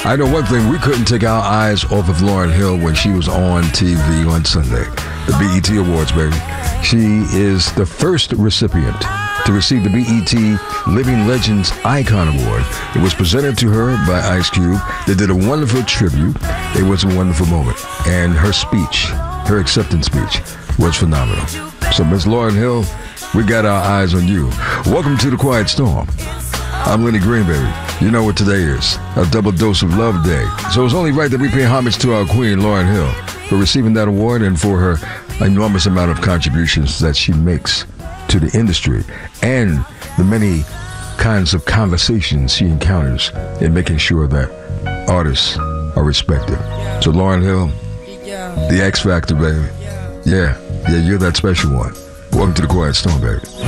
I know one thing, we couldn't take our eyes off of Lauryn Hill when she was on TV on Sunday. The BET Awards, baby. She is the first recipient to receive the BET Living Legends Icon Award. It was presented to her by Ice Cube. They did a wonderful tribute. It was a wonderful moment. And her speech, her acceptance speech, was phenomenal. So, Miss Lauryn Hill, we got our eyes on you. Welcome to The Quiet Storm. I'm Lenny Green, baby. You know what today is, a double dose of love day. So it's only right that we pay homage to our queen, Lauryn Hill, for receiving that award and for her enormous amount of contributions that she makes to the industry and the many kinds of conversations she encounters in making sure that artists are respected. So Lauryn Hill, the X Factor, baby. Yeah, you're that special one. Welcome to The Quiet Storm, baby.